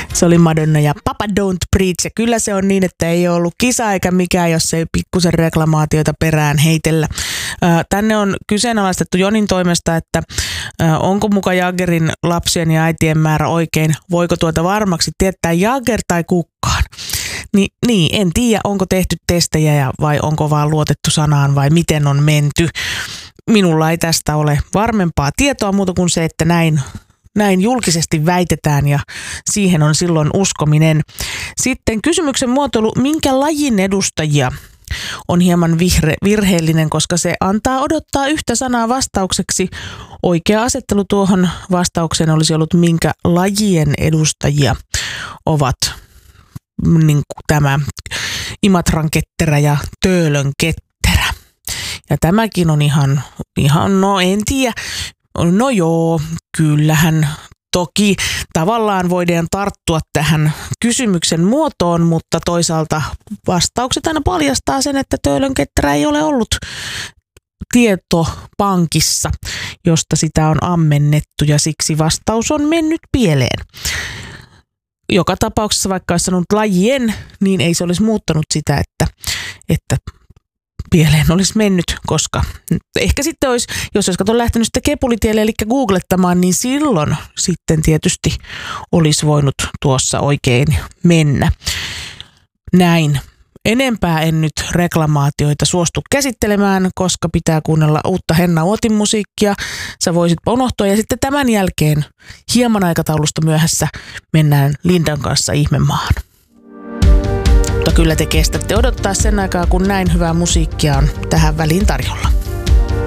Se oli Madonna ja Papa Don't Preach. Ja kyllä se on niin, että ei ole ollut kisa eikä mikään, jos ei pikkusen reklamaatioita perään heitellä. Tänne on kyseenalaistettu Jonin toimesta, että onko muka Jaggerin lapsien ja äitien määrä oikein. Voiko tuota varmaksi tietää Jagger tai kukaan? Niin, en tiedä, onko tehty testejä vai onko vaan luotettu sanaan vai miten on menty. Minulla ei tästä ole varmempaa tietoa muuta kuin se, että näin julkisesti väitetään ja siihen on silloin uskominen. Sitten kysymyksen muotoilu, minkä lajin edustajia on hieman virheellinen, koska se antaa odottaa yhtä sanaa vastaukseksi. Oikea asettelu tuohon vastaukseen olisi ollut, minkä lajien edustajia ovat niin tämä Imatran ketterä ja Töölön ketterä. Ja tämäkin on ihan no en tiedä. No joo, kyllähän toki tavallaan voidaan tarttua tähän kysymyksen muotoon, mutta toisaalta vastaukset aina paljastaa sen, että Töölön ketterä ei ole ollut tietopankissa, josta sitä on ammennettu ja siksi vastaus on mennyt pieleen. Joka tapauksessa, vaikka olisi sanonut lajien, niin ei se olisi muuttanut sitä, että pieleen olisi mennyt, koska ehkä sitten olisi, jos olisi lähtenyt sitten kepulitielle, eli googlettamaan, niin silloin sitten tietysti olisi voinut tuossa oikein mennä. Näin. Enempää en nyt reklamaatioita suostu käsittelemään, koska pitää kuunnella uutta Henna Uotin musiikkia. Sä voisit unohtua ja sitten tämän jälkeen hieman aikataulusta myöhässä mennään Lindan kanssa Ihmemaahan. Mutta kyllä te kestätte odottaa sen aikaa, kun näin hyvää musiikkia on tähän väliin tarjolla.